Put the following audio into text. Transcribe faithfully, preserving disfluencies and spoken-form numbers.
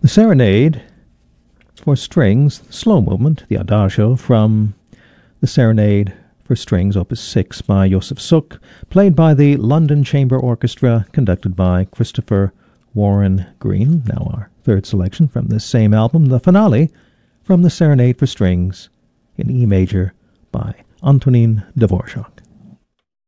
The Serenade for Strings, slow movement, the Adagio from the Serenade for Strings, Opus six by Josef Suk, played by the London Chamber Orchestra, conducted by Christopher Warren Green. Now our third selection from this same album, the finale from the Serenade for Strings in E major by Antonin Dvorak.